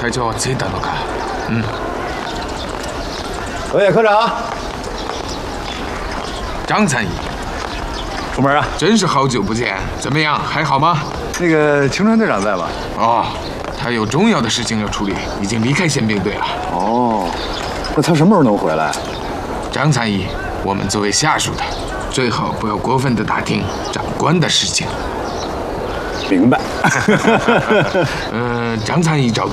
会長は着いたのか？嗯。 喂，科长。 张参议， 出门啊？ 真是好久不见，怎么样？还好吗？ 那个青川队长在吗？ 哦，他有重要的事情要处理，已经离开宪兵队了。 哦，那他什么时候能回来？ 张参议，我们作为下属的，最好不要过分的打听长官的事情。 明白。 张参议找